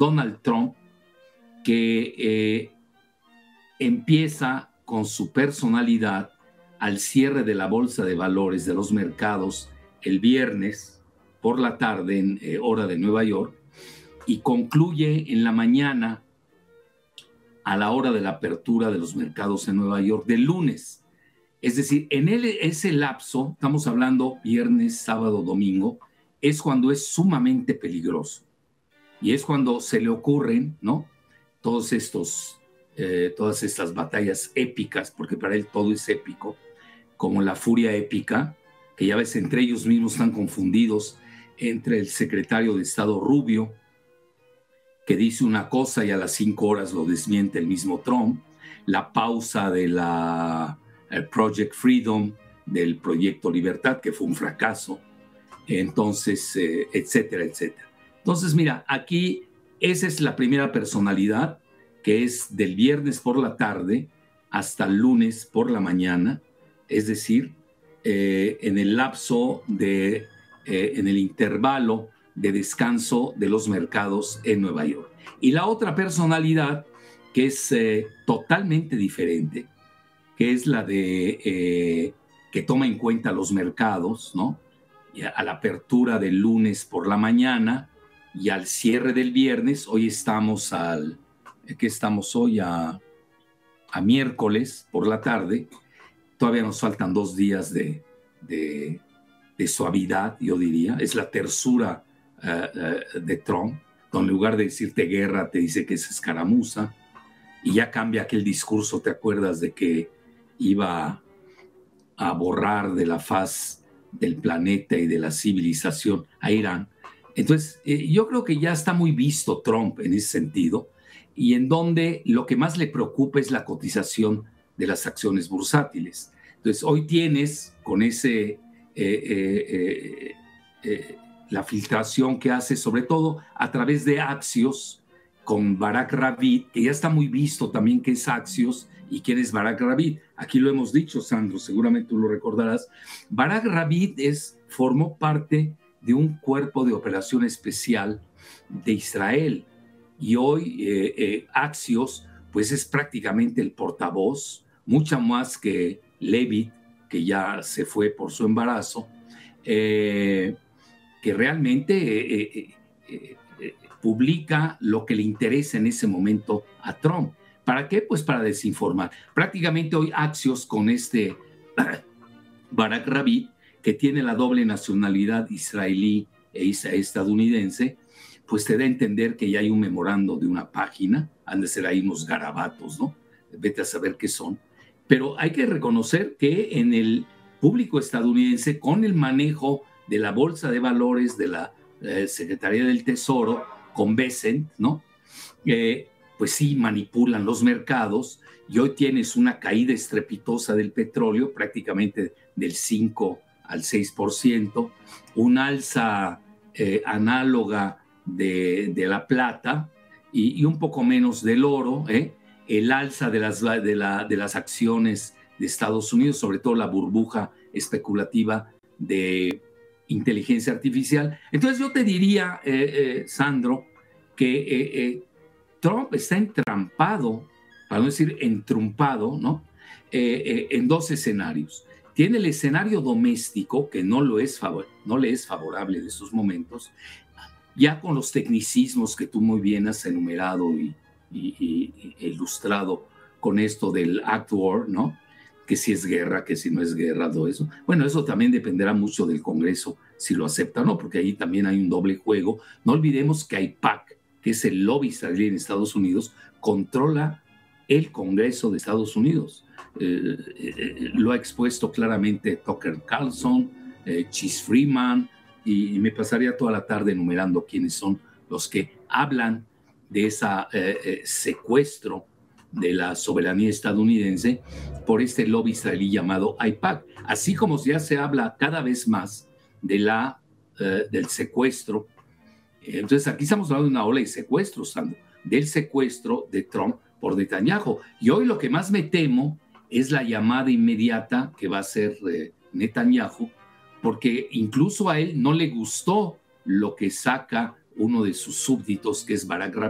Donald Trump, que empieza con su personalidad al cierre de la bolsa de valores de los mercados el viernes por la tarde en hora de Nueva York y concluye en la mañana a la hora de la apertura de los mercados en Nueva York del lunes. Es decir, en ese lapso, estamos hablando viernes, sábado, domingo, es cuando es sumamente peligroso. Y es cuando se le ocurren, ¿no?, todas estas batallas épicas, porque para él todo es épico, como la furia épica, que ya ves, entre ellos mismos están confundidos, entre el secretario de Estado Rubio, que dice una cosa y a las 5 horas lo desmiente el mismo Trump, la pausa de la Project Freedom, del Proyecto Libertad, que fue un fracaso, entonces, etcétera, etcétera. Entonces, mira, aquí esa es la primera personalidad, que es del viernes por la tarde hasta el lunes por la mañana, es decir, en el lapso en el intervalo de descanso de los mercados en Nueva York. Y la otra personalidad, que es totalmente diferente, que es la de que toma en cuenta los mercados, ¿no?, y a la apertura del lunes por la mañana y al cierre del viernes. Hoy estamos ¿qué estamos hoy? A miércoles por la tarde. Todavía nos faltan 2 días de suavidad, yo diría. Es la tersura de Trump, donde en lugar de decirte guerra, te dice que es escaramuza, y ya cambia aquel discurso, ¿te acuerdas?, de que iba a borrar de la faz del planeta y de la civilización a Irán. Entonces, yo creo que ya está muy visto Trump en ese sentido, y en donde lo que más le preocupa es la cotización de las acciones bursátiles. Entonces, hoy tienes con la filtración que hace, sobre todo a través de Axios, con Barack Ravid, que ya está muy visto también qué es Axios y quién es Barack Ravid. Aquí lo hemos dicho, Sandro, seguramente tú lo recordarás. Barack Ravid formó parte de un cuerpo de operación especial de Israel, y hoy Axios pues es prácticamente el portavoz, mucho más que Levitt, que ya se fue por su embarazo, que realmente publica lo que le interesa en ese momento a Trump. ¿Para qué? Pues para desinformar. Prácticamente hoy Axios, con Barack Ravid, que tiene la doble nacionalidad israelí e estadounidense, pues te da a entender que ya hay un memorando de una página, han de ser ahí unos garabatos, ¿no? Vete a saber qué son. Pero hay que reconocer que en el público estadounidense, con el manejo de la Bolsa de Valores de la Secretaría del Tesoro, con Bessent, ¿no?, pues sí manipulan los mercados, y hoy tienes una caída estrepitosa del petróleo, prácticamente del 5 al 6%, un alza análoga de la plata y un poco menos del oro, el alza de las acciones de Estados Unidos, sobre todo la burbuja especulativa de inteligencia artificial. Entonces yo te diría, Sandro, que Trump está entrampado, para no decir entrumpado, ¿no?, en 2 escenarios. Tiene el escenario doméstico, que no le es favorable en estos momentos, ya con los tecnicismos que tú muy bien has enumerado y ilustrado con esto del Act War, ¿no?, que si es guerra, que si no es guerra, todo eso. Bueno, eso también dependerá mucho del Congreso, si lo acepta o no, porque ahí también hay un doble juego. No olvidemos que AIPAC, que es el lobby israelí en Estados Unidos, controla el Congreso de Estados Unidos. Lo ha expuesto claramente Tucker Carlson, Chris Freeman, y me pasaría toda la tarde enumerando quiénes son los que hablan de ese secuestro de la soberanía estadounidense por este lobby israelí llamado AIPAC. Así como ya se habla cada vez más del secuestro. Entonces aquí estamos hablando de una ola de secuestros, Sandro, del secuestro de Trump por Netanyahu. Y hoy lo que más me temo es la llamada inmediata que va a hacer Netanyahu, porque incluso a él no le gustó lo que saca uno de sus súbditos, que es Barack Ravid,